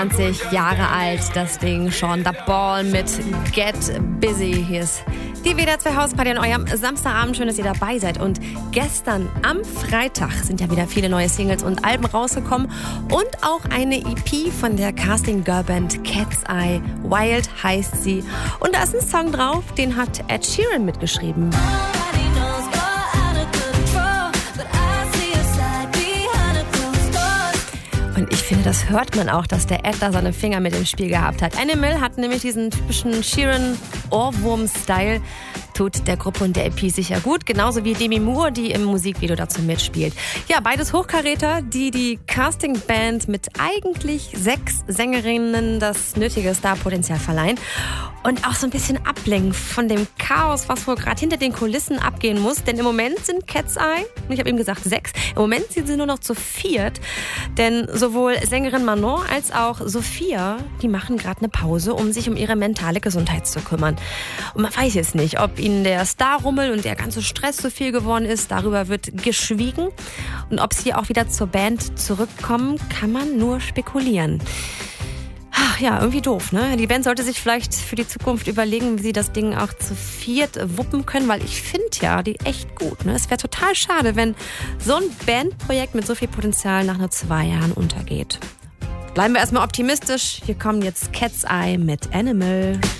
20 Jahre alt, das Ding schon. The Ball mit Get Busy. Hier ist die WDR 2 Hausparty an eurem Samstagabend. Schön, dass ihr dabei seid. Und gestern am Freitag sind ja wieder viele neue Singles und Alben rausgekommen. Und auch eine EP von der Casting-Girlband Cat's Eye. Wild heißt sie. Und da ist ein Song drauf, den hat Ed Sheeran mitgeschrieben. Und ich finde, das hört man auch, dass der Ed da seine Finger mit im Spiel gehabt hat. Animal hat nämlich diesen typischen Sheeran-Ohrwurm-Style. Tut der Gruppe und der EP sicher gut. Genauso wie Demi Moore, die im Musikvideo dazu mitspielt. Ja, beides Hochkaräter, die Casting-Band mit eigentlich 6 Sängerinnen das nötige Starpotenzial verleihen. Und auch so ein bisschen ablenken von dem Chaos, was wohl gerade hinter den Kulissen abgehen muss. Denn im Moment sind Cat's Eye, ich habe eben gesagt 6, im Moment sind sie nur noch zu 4. Denn sowohl Sängerin Manon als auch Sophia, die machen gerade eine Pause, um sich um ihre mentale Gesundheit zu kümmern. Und man weiß jetzt nicht, ob ihnen der Starrummel und der ganze Stress zu viel geworden ist. Darüber wird geschwiegen. Und ob sie auch wieder zur Band zurückkommen, kann man nur spekulieren. Ach ja, irgendwie doof, ne? Die Band sollte sich vielleicht für die Zukunft überlegen, wie sie das Ding auch zu 4 wuppen können, weil ich finde ja, die echt gut, ne? Es wäre total schade, wenn so ein Bandprojekt mit so viel Potenzial nach nur 2 Jahren untergeht. Bleiben wir erstmal optimistisch. Hier kommen jetzt Cat's Eye mit Animal.